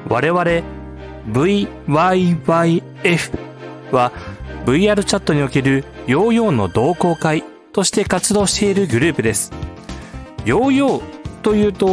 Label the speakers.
Speaker 1: 我々 VYYF は VR チャットにおけるヨーヨーの同好会として活動しているグループです。ヨーヨーというと